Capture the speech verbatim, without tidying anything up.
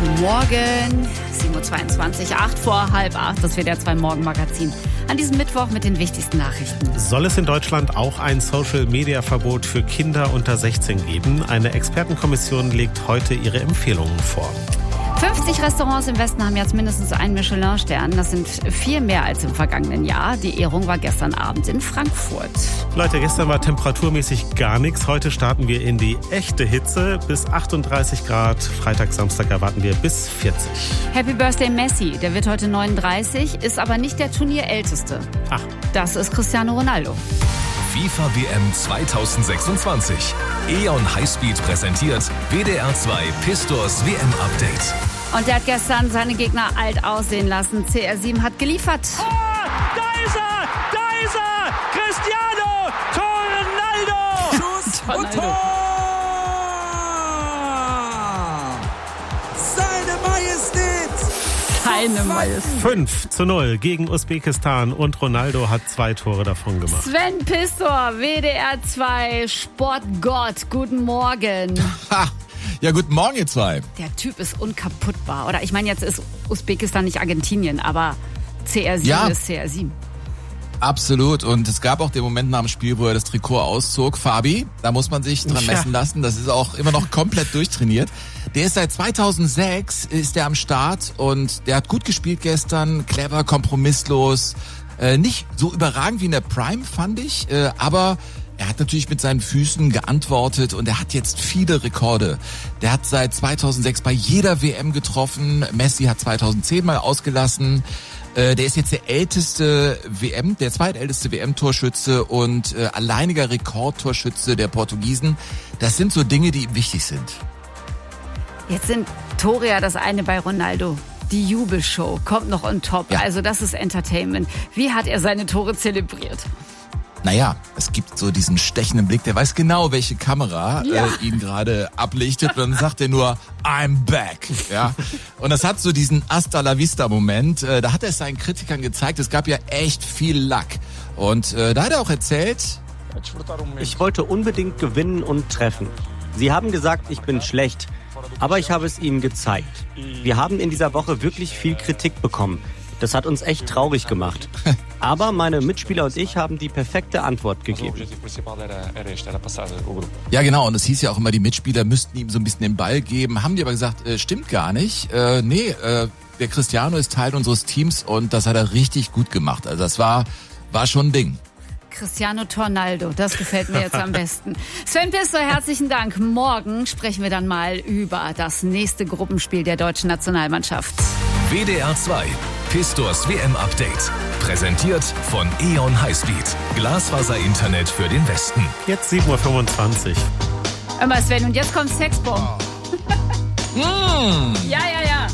Guten Morgen. sieben Uhr zweiundzwanzig, acht vor halb acht, das W D R zwei Morgenmagazin. An diesem Mittwoch mit den wichtigsten Nachrichten. Soll es in Deutschland auch ein Social-Media-Verbot für Kinder unter sechzehn geben? Eine Expertenkommission legt heute ihre Empfehlungen vor. fünfzig Restaurants im Westen haben jetzt mindestens einen Michelin-Stern. Das sind viel mehr als im vergangenen Jahr. Die Ehrung war gestern Abend in Frankfurt. Leute, gestern war temperaturmäßig gar nichts. Heute starten wir in die echte Hitze. Bis achtunddreißig Grad. Freitag, Samstag erwarten wir bis vierzig. Happy Birthday Messi. Der wird heute neununddreißig, ist aber nicht der Turnierälteste. Ach. Das ist Cristiano Ronaldo. FIFA W M zweitausendsechsundzwanzig. E O N Highspeed präsentiert W D R zwei Pistors W M-Update. Und der hat gestern seine Gegner alt aussehen lassen. C R sieben hat geliefert. Oh, da ist er! Da ist er! Cristiano Ronaldo! Schuss und Tor! Seine Majestät! Keine Majestät. fünf zu null gegen Usbekistan und Ronaldo hat zwei Tore davon gemacht. Sven Pistor, W D R zwei Sportgott. Guten Morgen. Ha! Ja, guten Morgen, ihr zwei. Der Typ ist unkaputtbar. Oder ich meine, jetzt ist Usbekistan nicht Argentinien, aber C R sieben ja, ist C R sieben. Absolut. Und es gab auch den Moment nach dem Spiel, wo er das Trikot auszog. Fabi, da muss man sich dran messen ja. lassen. Das ist auch immer noch komplett durchtrainiert. Der ist seit zweitausendsechs ist der am Start und der hat gut gespielt gestern. Clever, kompromisslos. Äh, nicht so überragend wie in der Prime, fand ich. Äh, aber er hat natürlich mit seinen Füßen geantwortet und er hat jetzt viele Rekorde. Der hat seit zweitausendsechs bei jeder W M getroffen. Messi hat zweitausendzehn mal ausgelassen. Der ist jetzt der älteste W M, der zweitälteste W M-Torschütze und äh, alleiniger Rekordtorschütze der Portugiesen. Das sind so Dinge, die ihm wichtig sind. Jetzt sind Tore ja das eine bei Ronaldo. Die Jubelshow kommt noch on top. Ja. Also das ist Entertainment. Wie hat er seine Tore zelebriert? Naja, es gibt so diesen stechenden Blick, der weiß genau, welche Kamera ja. äh, ihn gerade ablichtet und dann sagt er nur, I'm back. Ja? Und das hat so diesen Hasta la vista Moment, äh, da hat er es seinen Kritikern gezeigt, es gab ja echt viel Luck. Und äh, da hat er auch erzählt, ich wollte unbedingt gewinnen und treffen. Sie haben gesagt, ich bin schlecht, aber ich habe es ihnen gezeigt. Wir haben in dieser Woche wirklich viel Kritik bekommen. Das hat uns echt traurig gemacht. Aber meine Mitspieler und ich haben die perfekte Antwort gegeben. Ja, genau. Und es hieß ja auch immer, die Mitspieler müssten ihm so ein bisschen den Ball geben. Haben die aber gesagt, äh, stimmt gar nicht. Äh, nee, äh, der Cristiano ist Teil unseres Teams und das hat er richtig gut gemacht. Also das war, war schon ein Ding. Cristiano Ronaldo, das gefällt mir jetzt am besten. Sven Pistor, herzlichen Dank. Morgen sprechen wir dann mal über das nächste Gruppenspiel der deutschen Nationalmannschaft. W D R zwei Pistors W M-Update. Präsentiert von E O N Highspeed. Glasfaser-Internet für den Westen. Jetzt sieben Uhr fünfundzwanzig. Immer Sven, und jetzt kommt Sexbomb. Oh. mm. Ja, ja, ja.